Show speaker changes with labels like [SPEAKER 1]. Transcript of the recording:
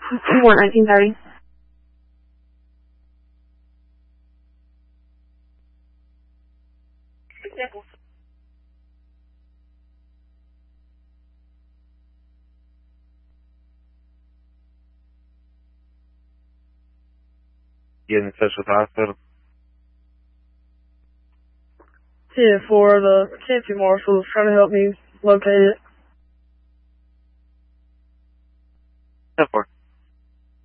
[SPEAKER 1] More 1930.
[SPEAKER 2] Get in touch with the hospital.
[SPEAKER 3] Yeah, for the safety marshals trying to help me locate it.
[SPEAKER 2] 10-4.